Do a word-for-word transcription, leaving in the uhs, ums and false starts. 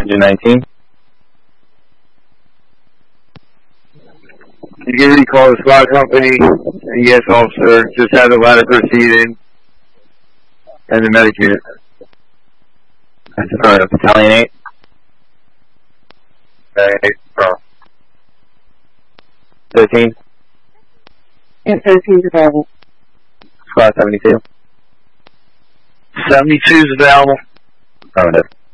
Engine nineteen. Security call the SWAT company. Yes, officer. Just had the ladder proceeding. And the medikit. That's uh, Battalion eight. Battalion eight. Oh. thirteen. And thirteen is available. Squad seventy-two. seventy-two is available. Affirmative.